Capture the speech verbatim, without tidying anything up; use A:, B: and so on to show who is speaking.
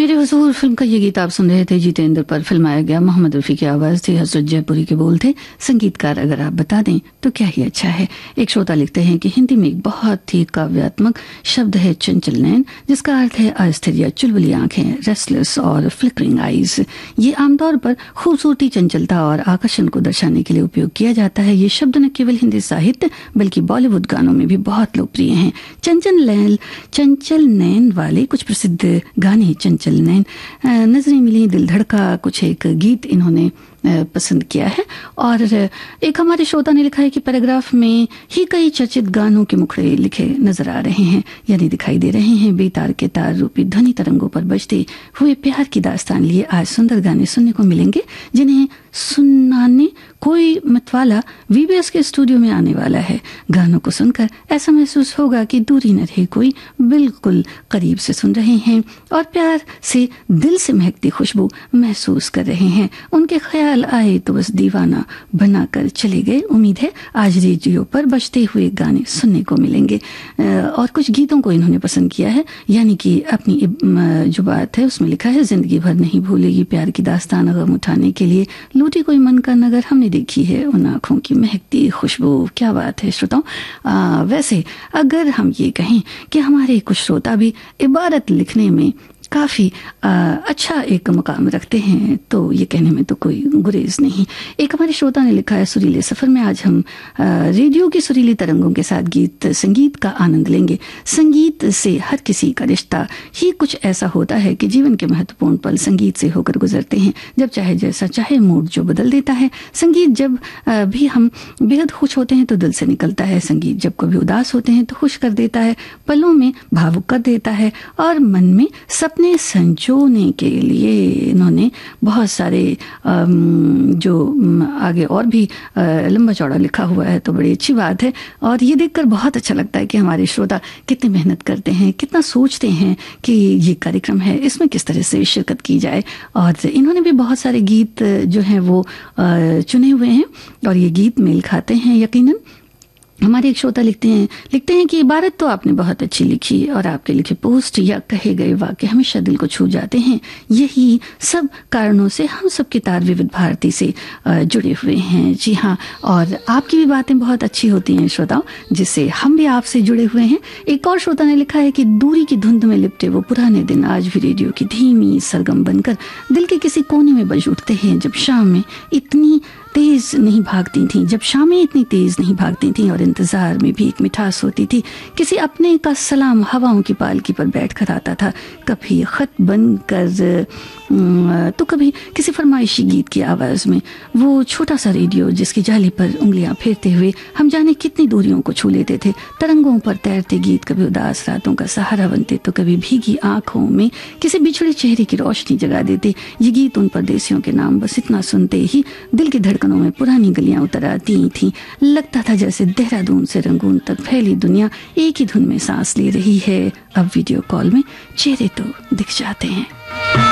A: मेरे हुजूर फिल्म का ये गीत आप सुन रहे थे। जितेंद्र पर फिल्माया गया, मोहम्मद रफी की आवाज थी, हसरत जयपुरी के बोल थे। संगीतकार अगर आप बता दें तो क्या ही अच्छा है। एक श्रोता लिखते हैं कि हिंदी में एक बहुत ही काव्यात्मक शब्द है चंचल नैन, जिसका अर्थ है अस्थिर या चुलबुली आंखें, रेस्टलेस और फ्लिकरिंग आईज। ये आमतौर पर खूबसूरती, चंचलता और आकर्षण को दर्शाने के लिए उपयोग किया जाता है। ये शब्द न केवल हिंदी साहित्य बल्कि बॉलीवुड गानों में भी बहुत लोकप्रिय हैं। चंचल नैन चंचल नैन वाले कुछ प्रसिद्ध गाने, चंचल नैन, नजरें मिली, दिल धड़का, कुछ एक गीत इन्होंने पसंद किया है। और एक हमारे श्रोता ने लिखा है कि पैराग्राफ में ही कई चर्चित गानों के मुखड़े लिखे नजर आ रहे हैं, यानी दिखाई दे रहे हैं। बेतार के तार रूपी ध्वनि तरंगों पर बजते हुए प्यार की दास्तान लिए आज सुंदर गाने सुनने को मिलेंगे, जिन्हें सुनाने कोई मतवाला वीबीएस के स्टूडियो में आने वाला है। गानों को सुनकर ऐसा महसूस होगा कि दूरी न रहे, कोई बिल्कुल करीब से सुन रहे हैं और प्यार से दिल से महकती खुशबू महसूस कर रहे हैं। उनके ख्याल आए तो बस दीवाना बनाकर चले गए। उम्मीद है आज रेडियो पर बजते हुए गाने सुनने को मिलेंगे। और कुछ गीतों को इन्होंने पसंद किया है, यानी कि अपनी जो बात है उसमें लिखा है, जिंदगी भर नहीं भूलेगी प्यार की दास्तान, गम उठाने के लिए लूटी कोई मन का नगर, हमने देखी है उन आंखों की महकती खुशबू। क्या बात है श्रोताओं। वैसे अगर हम ये कहें कि हमारे कुछ श्रोता भी इबारत लिखने में काफी आ, अच्छा एक मुकाम रखते हैं, तो ये कहने में तो कोई गुरेज नहीं। एक हमारे श्रोता ने लिखा है, सुरीले सफर में आज हम आ, रेडियो की सुरीली तरंगों के साथ गीत संगीत का आनंद लेंगे। संगीत से हर किसी का रिश्ता ही कुछ ऐसा होता है कि जीवन के महत्वपूर्ण पल संगीत से होकर गुजरते हैं। जब चाहे जैसा चाहे मूड जो बदल देता है। संगीत जब आ, भी हम बेहद खुश होते हैं तो दिल से निकलता है। संगीत जब कभी उदास होते हैं तो खुश कर देता है, पलों में भावुक कर देता है और मन में सपने संजोने के लिए इन्होंने बहुत सारे जो आगे और भी लंबा चौड़ा लिखा हुआ है, तो बड़ी अच्छी बात है। और ये देखकर बहुत अच्छा लगता है कि हमारे श्रोता कितनी मेहनत करते हैं, कितना सोचते हैं कि ये कार्यक्रम है, इसमें किस तरह से शिरकत की जाए। और इन्होंने भी बहुत सारे गीत जो हैं वो चुने हुए हैं और ये गीत मेल खाते हैं यकीनन। हमारे एक श्रोता लिखते हैं लिखते हैं कि इबारत तो आपने बहुत अच्छी लिखी और आपके लिखे पोस्ट या कहे गए वाक्य हमेशा दिल को छू जाते हैं। यही सब कारणों से हम सबके तार विविध भारती से जुड़े हुए हैं। जी हाँ, और आपकी भी बातें बहुत अच्छी होती हैं श्रोताओं, जिससे हम भी आपसे जुड़े हुए हैं। एक और श्रोता ने लिखा है कि दूरी की धुंध में लिपटे वो पुराने दिन आज भी रेडियो की धीमी सरगम बनकर दिल के किसी कोने में बज उठते हैं। जब शाम में इतनी तेज नहीं भागती थी जब शामें इतनी तेज नहीं भागती थी और इंतजार में भी एक मिठास होती थी। किसी अपने का सलाम हवाओं की पालकी पर बैठकर आता था, कभी खत बनकर तो कभी किसी फरमाइशी गीत की आवाज में। वो छोटा सा रेडियो जिसकी जाली पर उंगलियां फेरते हुए हम जाने कितनी दूरियों को छू लेते थे। तरंगों पर तैरते गीत कभी उदास रातों का सहारा बनते तो कभी भीगी आंखों में किसी बिछड़े चेहरे की रोशनी जगा देते। ये गीत उन परदेसियों के नाम, बस इतना सुनते ही दिल की धड़कनों में पुरानी गलियां उतर आती थी। लगता था जैसे देहरादून से रंगून तक फैली दुनिया एक ही धुन में सांस ले रही है। अब वीडियो कॉल में चेहरे तो दिख जाते हैं।